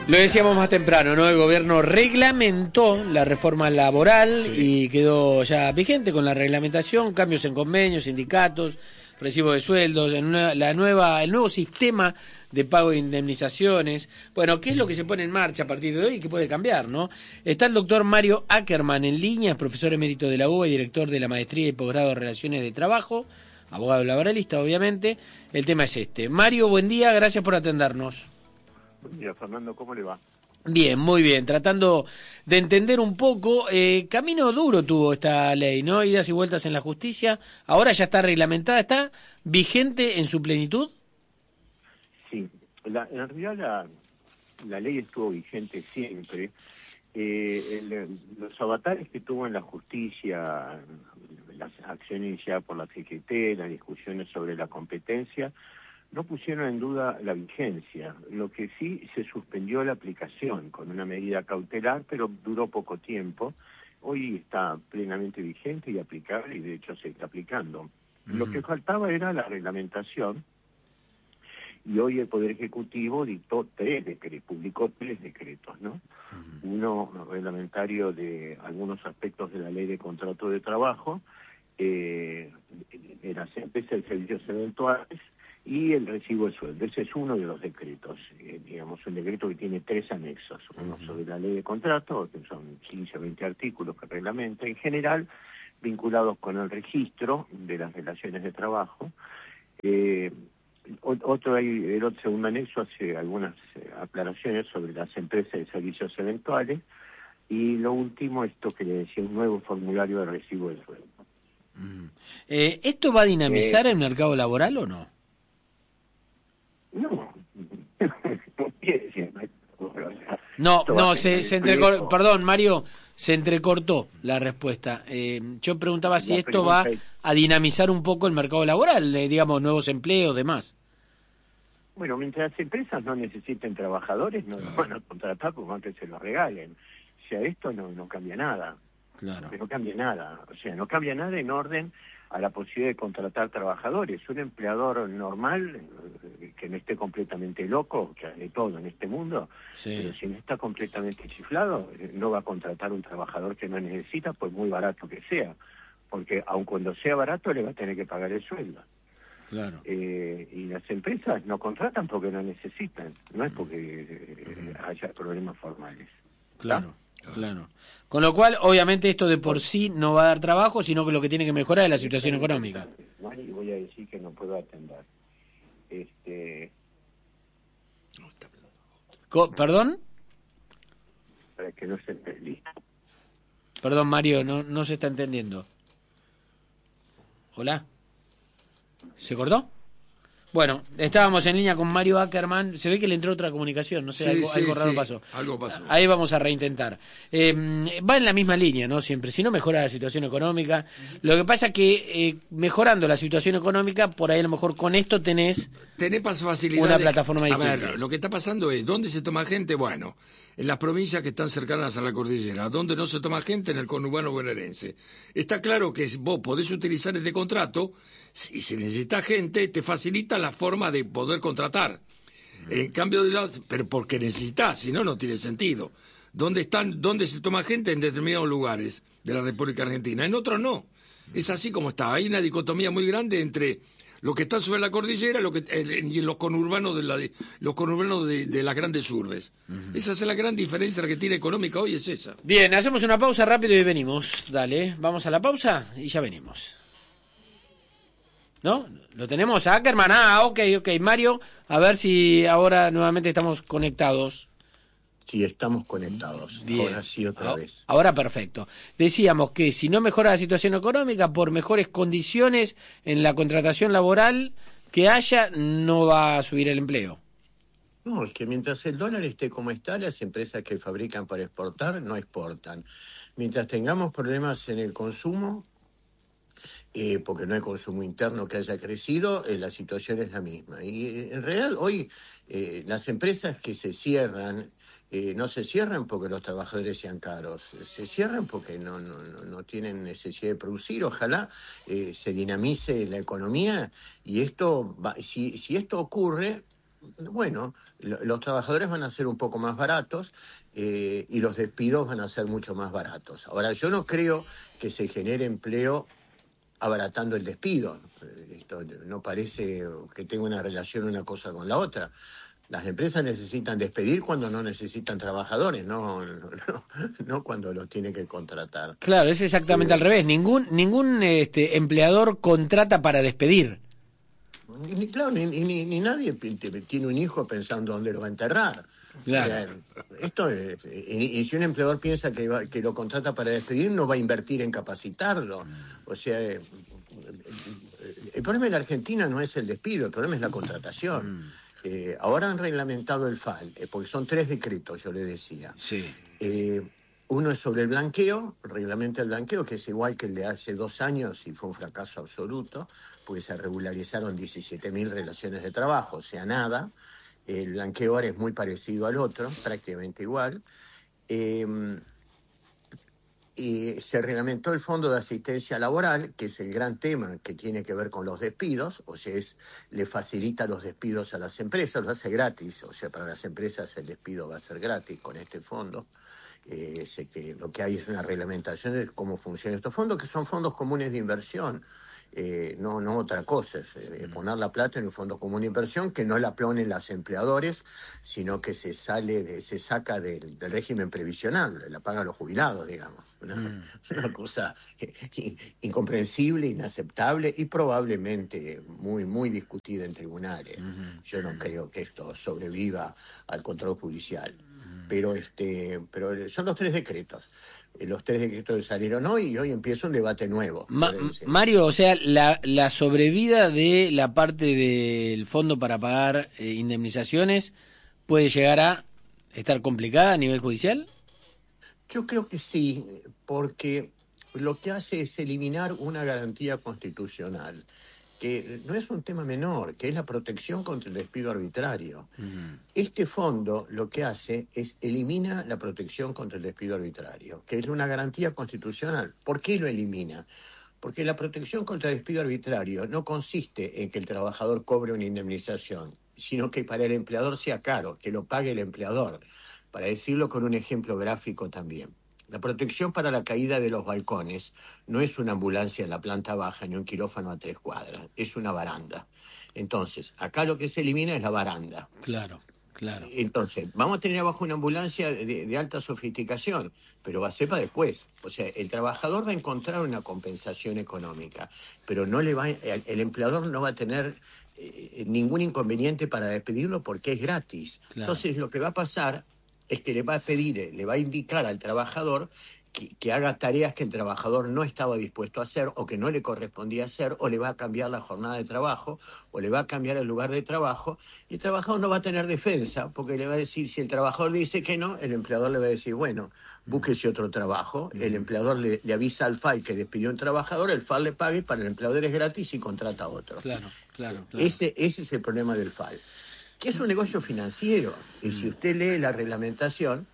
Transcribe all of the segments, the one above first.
Lo decíamos más temprano, ¿no? El gobierno reglamentó la reforma laboral y quedó ya vigente con la reglamentación, cambios en convenios, sindicatos, recibo de sueldos, el nuevo sistema de pago de indemnizaciones. Bueno, ¿qué es lo que se pone en marcha a partir de hoy y qué puede cambiar, no? Está el doctor Mario Ackerman en línea, es profesor emérito de la UBA y director de la Maestría y Posgrado de Relaciones de Trabajo, abogado laboralista, obviamente. El tema es este. Mario, buen día, gracias por atendernos. Buen día, Fernando, ¿cómo le va? Bien, muy bien, tratando de entender un poco, camino duro tuvo esta ley, ¿no? Idas y vueltas en la justicia, ahora ya está reglamentada, ¿está vigente en su plenitud? Sí, en realidad la ley estuvo vigente siempre. Los avatares que tuvo en la justicia, las acciones iniciadas por la CGT, las discusiones sobre la competencia, no pusieron en duda la vigencia. Lo que sí, se suspendió la aplicación con una medida cautelar, pero duró poco tiempo. Hoy está plenamente vigente y aplicable, y de hecho se está aplicando. Lo que faltaba era la reglamentación, y hoy el Poder Ejecutivo dictó publicó tres decretos, ¿no? Uno reglamentario de algunos aspectos de la Ley de Contrato de Trabajo, de las empresas de servicios eventuales, y el recibo de sueldo. Ese es uno de los decretos, digamos, un decreto que tiene tres anexos. Uno sobre la ley de contrato, que son 15 o 20 artículos que reglamenta, en general vinculados con el registro de las relaciones de trabajo. El segundo anexo hace algunas aclaraciones sobre las empresas de servicios eventuales, y lo último, esto que le decía, un nuevo formulario de recibo de sueldo. ¿Esto va a dinamizar el mercado laboral o no? No, se entrecortó, perdón, Mario, se entrecortó la respuesta. Yo preguntaba si esto va a dinamizar un poco el mercado laboral, digamos, nuevos empleos, demás. Bueno, mientras las empresas no necesiten trabajadores, no los van a contratar porque antes se los regalen. O sea, esto no cambia nada. Claro. No cambia nada. O sea, no cambia nada en orden a la posibilidad de contratar trabajadores. Un empleador normal, que no esté completamente loco, que hace todo en este mundo, pero si no está completamente chiflado, no va a contratar un trabajador que no necesita, por muy barato que sea, porque aun cuando sea barato le va a tener que pagar el sueldo. Claro. Y las empresas no contratan porque no necesitan, no es porque haya problemas formales. Claro. Claro. Con lo cual, obviamente, esto de por sí no va a dar trabajo, sino que lo que tiene que mejorar es la situación económica. Y voy a decir que no puedo atender. ¿Perdón? Para que no se esté listo. Perdón, Mario, no se está entendiendo. ¿Hola? ¿Se cortó? Bueno, estábamos en línea con Mario Ackerman. Se ve que le entró otra comunicación, no sé, algo raro pasó. Algo pasó. Ahí vamos a reintentar. Va en la misma línea, ¿no? Siempre. Si no mejora la situación económica. Lo que pasa es que mejorando la situación económica, por ahí a lo mejor con esto tenés facilidad una plataforma distinta. A ver, lo que está pasando es, ¿dónde se toma gente? Bueno, en las provincias que están cercanas a la cordillera. ¿Dónde no se toma gente? En el conurbano bonaerense. Está claro que vos podés utilizar este contrato, y si necesitas gente, te facilita la forma de poder contratar. En cambio, pero porque necesitas, si no, no tiene sentido. ¿Dónde se toma gente? En determinados lugares de la República Argentina. En otros no. Es así como está. Hay una dicotomía muy grande entre lo que está sobre la cordillera y los conurbanos de las grandes urbes. Esa es la gran diferencia argentina económica hoy, es esa. Bien, hacemos una pausa rápido y venimos. Dale, vamos a la pausa y ya venimos. ¿No? ¿Lo tenemos a Ackerman? Ok. Mario, a ver si ahora nuevamente estamos conectados. Sí, estamos conectados. Bien. Ahora sí, otra vez. Ahora perfecto. Decíamos que si no mejora la situación económica, por mejores condiciones en la contratación laboral que haya, no va a subir el empleo. No, es que mientras el dólar esté como está, las empresas que fabrican para exportar no exportan. Mientras tengamos problemas en el consumo, porque no hay consumo interno que haya crecido, la situación es la misma. Y en realidad hoy las empresas que se cierran, no se cierran porque los trabajadores sean caros, se cierran porque no tienen necesidad de producir. Ojalá se dinamice la economía y esto si esto ocurre, bueno, los trabajadores van a ser un poco más baratos y los despidos van a ser mucho más baratos. Ahora, yo no creo que se genere empleo abaratando el despido. Esto no parece que tenga una relación una cosa con la otra. Las empresas necesitan despedir cuando no necesitan trabajadores, no cuando los tiene que contratar. Claro, es exactamente al revés. Ningún empleador contrata para despedir. Ni nadie tiene un hijo pensando dónde lo va a enterrar. Claro. Esto es, y si un empleador piensa que lo contrata para despedir, no va a invertir en capacitarlo. O sea, el problema en la Argentina no es el despido, el problema es la contratación. Ahora han reglamentado el FAL, porque son 3 decretos, yo le decía. Sí. Uno es sobre el blanqueo, reglamenta el blanqueo, que es igual que el de hace 2 años y fue un fracaso absoluto, porque se regularizaron 17.000 relaciones de trabajo, o sea, nada. El blanqueo ahora es muy parecido al otro, prácticamente igual. Y se reglamentó el Fondo de Asistencia Laboral, que es el gran tema que tiene que ver con los despidos, o sea, le facilita los despidos a las empresas, lo hace gratis, o sea, para las empresas el despido va a ser gratis con este fondo. Sé que lo que hay es una reglamentación de cómo funcionan estos fondos, que son fondos comunes de inversión. No otra cosa, es poner la plata en un fondo común de inversión que no la ponen los empleadores, sino que se saca del régimen previsional, la pagan los jubilados, digamos. Una cosa incomprensible, inaceptable y probablemente muy, muy discutida en tribunales. Yo no creo que esto sobreviva al control judicial. Pero son los 3 decretos. Los 3 decretos salieron hoy y hoy empieza un debate nuevo. Mario, o sea, la sobrevida de la parte del fondo para pagar indemnizaciones puede llegar a estar complicada a nivel judicial. Yo creo que sí, porque lo que hace es eliminar una garantía constitucional, que no es un tema menor, que es la protección contra el despido arbitrario. Este fondo lo que hace es elimina la protección contra el despido arbitrario, que es una garantía constitucional. ¿Por qué lo elimina? Porque la protección contra el despido arbitrario no consiste en que el trabajador cobre una indemnización, sino que para el empleador sea caro, que lo pague el empleador. Para decirlo con un ejemplo gráfico también. La protección para la caída de los balcones no es una ambulancia en la planta baja ni un quirófano a 3 cuadras, es una baranda. Entonces, acá lo que se elimina es la baranda. Claro. Entonces, vamos a tener abajo una ambulancia de alta sofisticación, pero va a ser para después. O sea, el trabajador va a encontrar una compensación económica, pero el empleador no va a tener ningún inconveniente para despedirlo porque es gratis. Claro. Entonces, lo que va a pasar es que le va a indicar al trabajador que haga tareas que el trabajador no estaba dispuesto a hacer o que no le correspondía hacer, o le va a cambiar la jornada de trabajo, o le va a cambiar el lugar de trabajo, y el trabajador no va a tener defensa, porque le va a decir, si el trabajador dice que no, el empleador le va a decir, bueno, búsquese otro trabajo, el empleador le avisa al FAL que despidió a un trabajador, el FAL le paga y para el empleador es gratis y contrata a otro. Claro. Ese es el problema del FAL, que es un negocio financiero, y si usted lee la reglamentación,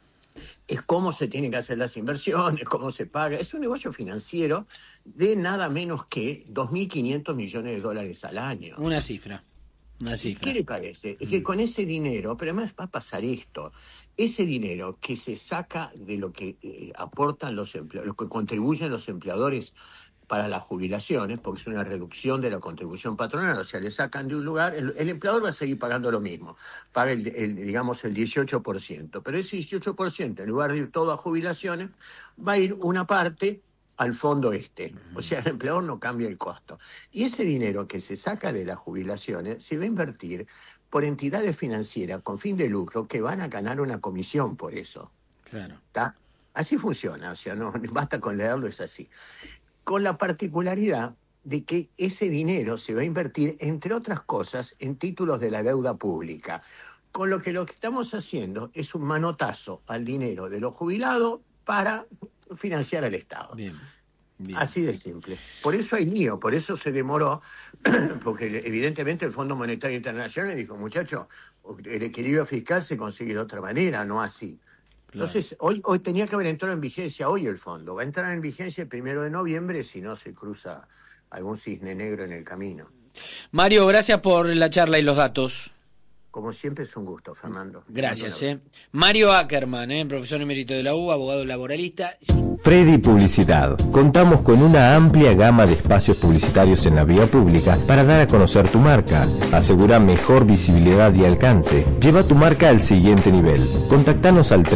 es cómo se tienen que hacer las inversiones, cómo se paga. Es un negocio financiero de nada menos que 2.500 millones de dólares al año. Una cifra. ¿Qué le parece? Es que con ese dinero, pero además va a pasar esto, ese dinero que se saca de lo que aportan los empleadores, lo que contribuyen los empleadores para las jubilaciones, porque es una reducción de la contribución patronal, o sea, le sacan de un lugar, el empleador va a seguir pagando lo mismo, paga digamos el 18%, pero ese 18%, en lugar de ir todo a jubilaciones, va a ir una parte al fondo o sea, el empleador no cambia el costo. Y ese dinero que se saca de las jubilaciones se va a invertir por entidades financieras con fin de lucro que van a ganar una comisión por eso. Claro. ¿Está? Así funciona, o sea, no basta con leerlo, es así. Con la particularidad de que ese dinero se va a invertir, entre otras cosas, en títulos de la deuda pública. Con lo que estamos haciendo es un manotazo al dinero de los jubilados para financiar al Estado. Bien. Así de simple. Por eso hay lío, por eso se demoró, porque evidentemente el Fondo Monetario Internacional dijo, muchachos, el equilibrio fiscal se consigue de otra manera, no así. Entonces, hoy tenía que haber entrado en vigencia hoy el fondo. Va a entrar en vigencia el 1 de noviembre si no se cruza algún cisne negro en el camino. Mario, gracias por la charla y los datos. Como siempre es un gusto, Fernando. Gracias. Mario Ackerman, profesor emérito de la UBA, abogado laboralista. Freddy Publicidad. Contamos con una amplia gama de espacios publicitarios en la vía pública para dar a conocer tu marca. Asegura mejor visibilidad y alcance. Lleva tu marca al siguiente nivel. Contactanos al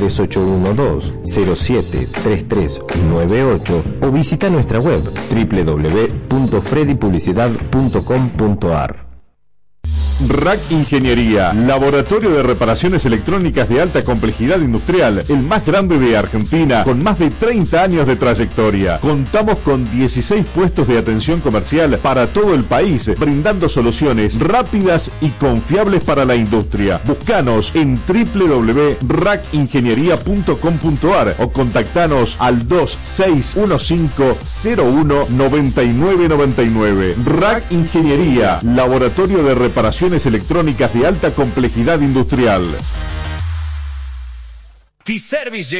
3812-073398 o visita nuestra web www.freddypublicidad.com.ar. RAC Ingeniería, laboratorio de reparaciones electrónicas de alta complejidad industrial, el más grande de Argentina, con más de 30 años de trayectoria. Contamos con 16 puestos de atención comercial para todo el país, brindando soluciones rápidas y confiables para la industria. Búscanos en www.racingeniería.com.ar o contactanos al 2615019999. RAC Ingeniería, laboratorio de reparaciones electrónicas de alta complejidad industrial. T-Service